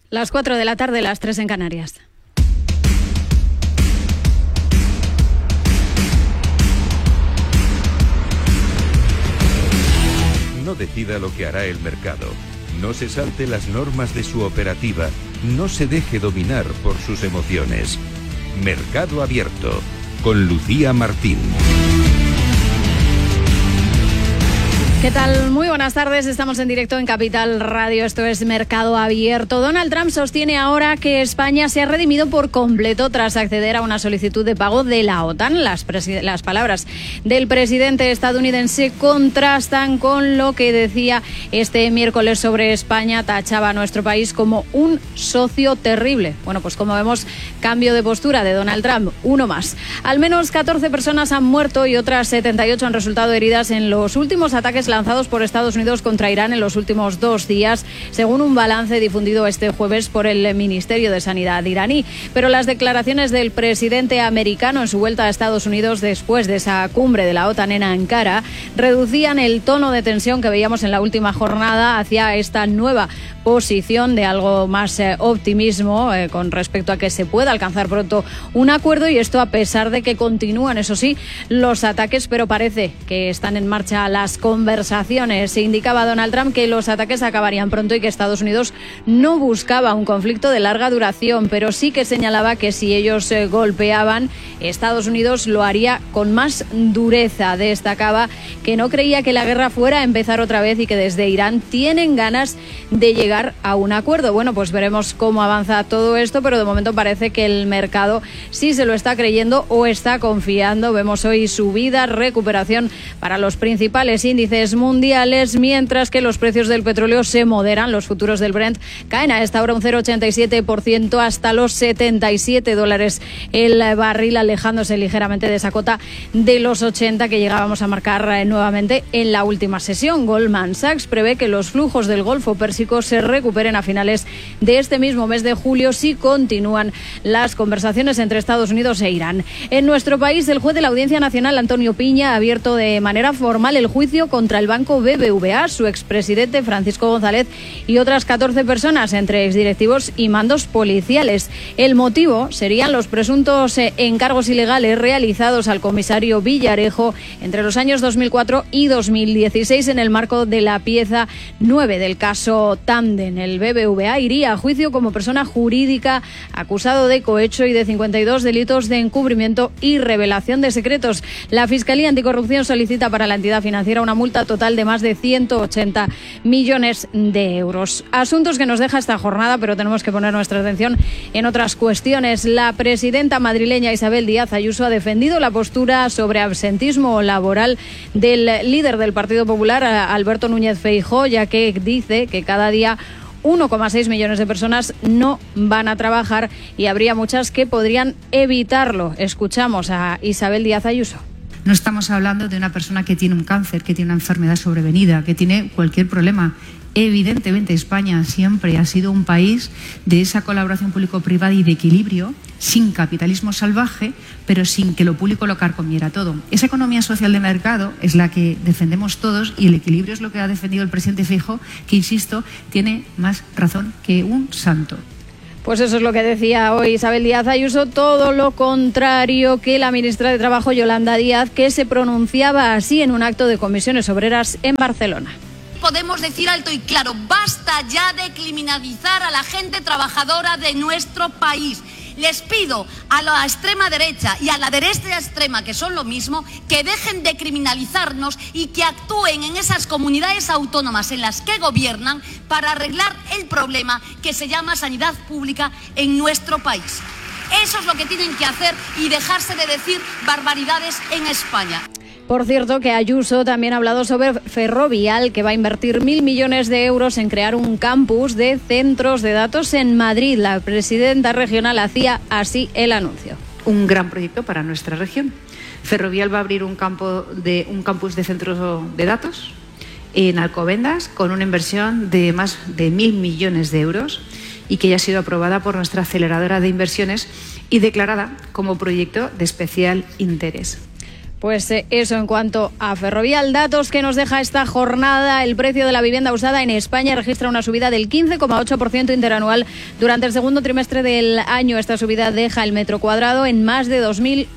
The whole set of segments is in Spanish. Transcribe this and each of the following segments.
Las 4 de la tarde, las 3 en Canarias. No decida lo que hará el mercado. No se salte las normas de su operativa. No se deje dominar por sus emociones. Mercado Abierto, con Lucía Martín. ¿Qué tal? Muy buenas tardes, estamos en directo en Capital Radio, esto es Mercado Abierto. Donald Trump sostiene ahora que España se ha redimido por completo tras acceder a una solicitud de pago de la OTAN. Las palabras del presidente estadounidense contrastan con lo que decía este miércoles sobre España, tachaba a nuestro país como un socio terrible. Bueno, pues como vemos, cambio de postura de Donald Trump, uno más. Al menos 14 personas han muerto y otras 78 han resultado heridas en los últimos ataques lanzados por Estados Unidos contra Irán en los últimos 2 días, según un balance difundido este jueves por el Ministerio de Sanidad iraní. Pero las declaraciones del presidente americano en su vuelta a Estados Unidos después de esa cumbre de la OTAN en Ankara reducían el tono de tensión que veíamos en la última jornada hacia esta nueva posición de algo más optimismo con respecto a que se pueda alcanzar pronto un acuerdo, y esto a pesar de que continúan, eso sí, los ataques, pero parece que están en marcha las conversaciones. Se indicaba Donald Trump que los ataques acabarían pronto y que Estados Unidos no buscaba un conflicto de larga duración, pero sí que señalaba que si ellos golpeaban, Estados Unidos lo haría con más dureza. Destacaba que no creía que la guerra fuera a empezar otra vez y que desde Irán tienen ganas de llegar a un acuerdo. Bueno, pues veremos cómo avanza todo esto, pero de momento parece que el mercado sí se lo está creyendo o está confiando. Vemos hoy subida, recuperación para los principales índices mundiales, mientras que los precios del petróleo se moderan. Los futuros del Brent caen a esta hora un 0,87% hasta los $77 el barril, alejándose ligeramente de esa cota de los 80 que llegábamos a marcar nuevamente en la última sesión. Goldman Sachs prevé que los flujos del Golfo Pérsico se recuperen a finales de este mismo mes de julio si continúan las conversaciones entre Estados Unidos e Irán. En nuestro país, el juez de la Audiencia Nacional, Antonio Piña, ha abierto de manera formal el juicio contra el banco BBVA, su expresidente Francisco González y otras 14 personas, entre exdirectivos y mandos policiales. El motivo serían los presuntos encargos ilegales realizados al comisario Villarejo entre los años 2004 y 2016 en el marco de la pieza 9 del caso Tandem. El BBVA iría a juicio como persona jurídica acusado de cohecho y de 52 delitos de encubrimiento y revelación de secretos. La Fiscalía Anticorrupción solicita para la entidad financiera una multa total de más de 180 millones de euros. Asuntos que nos deja esta jornada, pero tenemos que poner nuestra atención en otras cuestiones. La presidenta madrileña Isabel Díaz Ayuso ha defendido la postura sobre absentismo laboral del líder del Partido Popular, Alberto Núñez Feijóo, ya que dice que cada día 1,6 millones de personas no van a trabajar y habría muchas que podrían evitarlo. Escuchamos a Isabel Díaz Ayuso. No estamos hablando de una persona que tiene un cáncer, que tiene una enfermedad sobrevenida, que tiene cualquier problema. Evidentemente, España siempre ha sido un país de esa colaboración público-privada y de equilibrio, sin capitalismo salvaje, pero sin que lo público lo carcomiera todo. Esa economía social de mercado es la que defendemos todos y el equilibrio es lo que ha defendido el presidente Feijóo, que, insisto, tiene más razón que un santo. Pues eso es lo que decía hoy Isabel Díaz Ayuso, todo lo contrario que la ministra de Trabajo, Yolanda Díaz, que se pronunciaba así en un acto de comisiones obreras en Barcelona. Podemos decir alto y claro, basta ya de criminalizar a la gente trabajadora de nuestro país. Les pido a la extrema derecha y a la derecha extrema, que son lo mismo, que dejen de criminalizarnos y que actúen en esas comunidades autónomas en las que gobiernan para arreglar el problema que se llama sanidad pública en nuestro país. Eso es lo que tienen que hacer y dejarse de decir barbaridades en España. Por cierto, que Ayuso también ha hablado sobre Ferrovial, que va a invertir 1.000 millones de euros en crear un campus de centros de datos en Madrid. La presidenta regional hacía así el anuncio. Un gran proyecto para nuestra región. Ferrovial va a abrir un campus de centros de datos en Alcobendas con una inversión de más de 1.000 millones de euros y que ya ha sido aprobada por nuestra aceleradora de inversiones y declarada como proyecto de especial interés. Pues eso en cuanto a Ferrovial. Datos que nos deja esta jornada. El precio de la vivienda usada en España registra una subida del 15,8% interanual durante el segundo trimestre del año. Esta subida deja el metro cuadrado en más de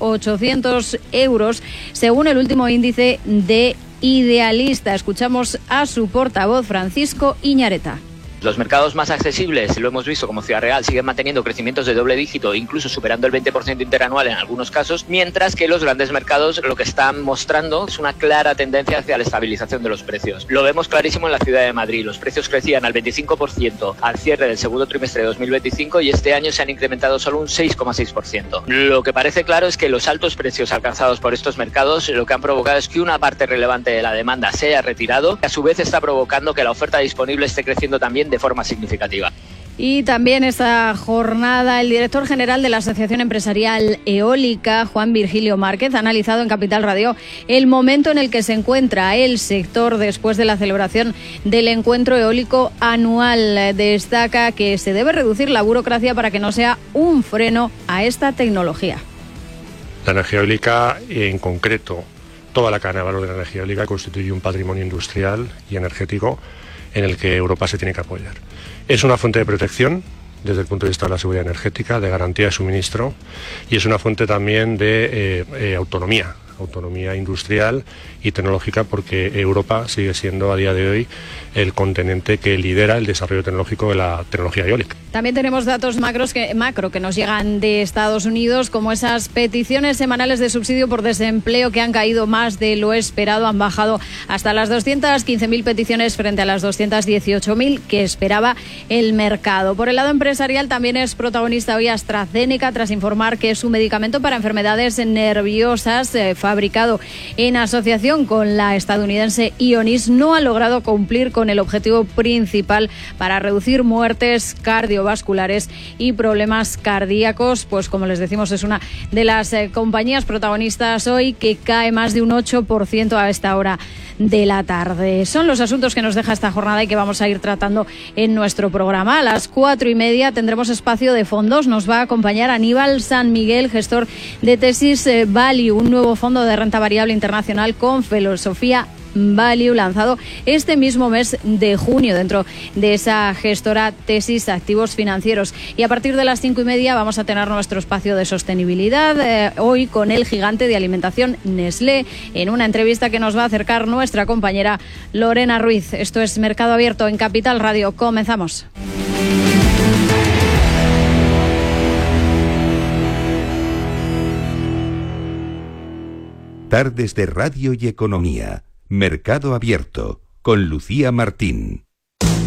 2.800 euros, según el último índice de Idealista. Escuchamos a su portavoz, Francisco Iñareta. Los mercados más accesibles, lo hemos visto como Ciudad Real, siguen manteniendo crecimientos de doble dígito, incluso superando el 20% interanual en algunos casos, mientras que los grandes mercados lo que están mostrando es una clara tendencia hacia la estabilización de los precios. Lo vemos clarísimo en la Ciudad de Madrid. Los precios crecían al 25% al cierre del segundo trimestre de 2025 y este año se han incrementado solo un 6,6%. Lo que parece claro es que los altos precios alcanzados por estos mercados lo que han provocado es que una parte relevante de la demanda se haya retirado, que a su vez está provocando que la oferta disponible esté creciendo también de forma significativa. Y también esta jornada el director general de la Asociación Empresarial Eólica, Juan Virgilio Márquez, ha analizado en Capital Radio el momento en el que se encuentra el sector después de la celebración del encuentro eólico anual. Destaca que se debe reducir la burocracia para que no sea un freno a esta tecnología. La energía eólica, en concreto, toda la cadena de valor de la energía eólica constituye un patrimonio industrial y energético en el que Europa se tiene que apoyar. Es una fuente de protección desde el punto de vista de la seguridad energética, de garantía de suministro, y es una fuente también de autonomía industrial y tecnológica, porque Europa sigue siendo a día de hoy el continente que lidera el desarrollo tecnológico de la tecnología eólica. También tenemos datos macro que nos llegan de Estados Unidos, como esas peticiones semanales de subsidio por desempleo que han caído más de lo esperado, han bajado hasta las 215.000 peticiones frente a las 218.000 que esperaba el mercado. Por el lado empresarial también es protagonista hoy AstraZeneca, tras informar que su medicamento para enfermedades nerviosas, fabricado en asociación con la estadounidense Ionis, no ha logrado cumplir con el objetivo principal para reducir muertes cardiovasculares y problemas cardíacos. Pues como les decimos, es una de las compañías protagonistas hoy, que cae más de un 8% a esta hora de la tarde. Son los asuntos que nos deja esta jornada y que vamos a ir tratando en nuestro programa. A las 4:30 tendremos espacio de fondos. Nos va a acompañar Aníbal San Miguel, gestor de Thesis Value, un nuevo fondo de renta variable internacional con filosofía Value, lanzado este mismo mes de junio dentro de esa gestora Thesis Activos Financieros. Y a partir de las 5:30 vamos a tener nuestro espacio de sostenibilidad, hoy con el gigante de alimentación Nestlé, en una entrevista que nos va a acercar nuestra compañera Lorena Ruiz. Esto es Mercado Abierto en Capital Radio. Comenzamos. Tardes de Radio y Economía. Mercado Abierto, con Lucía Martín.